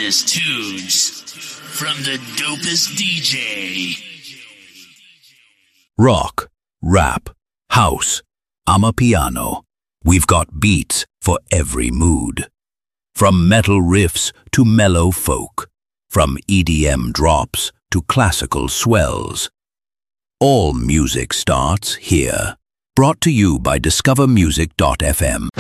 dopest tunes from the dopest DJ. Rock, rap, house, amapiano. We've got beats for every mood. From metal riffs to mellow folk. From EDM drops to classical swells. All music starts here. Brought to you by discovermusic.fm.